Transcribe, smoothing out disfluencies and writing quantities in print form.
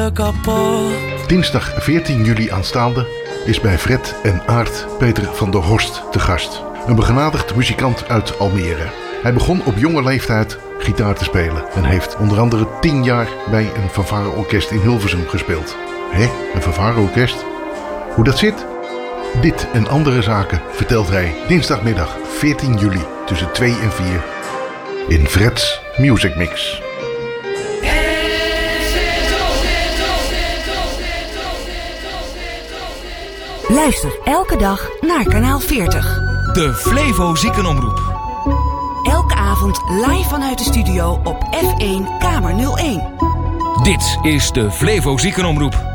je kapot. Dinsdag 14 juli aanstaande is bij Fred en Aart Peter van der Horst te gast. Een begenadigd muzikant uit Almere. Hij begon op jonge leeftijd gitaar te spelen en heeft onder andere 10 jaar bij een fanfareorkest in Hilversum gespeeld. Hé, een fanfareorkest? Hoe dat zit? Dit en andere zaken vertelt hij dinsdagmiddag 14 juli tussen 2 en 4 in Fred's Music Mix. Luister elke dag naar kanaal 40. De Flevo Ziekenomroep. Elke avond live vanuit de studio op F1 Kamer 01. Dit is de Flevo Ziekenomroep.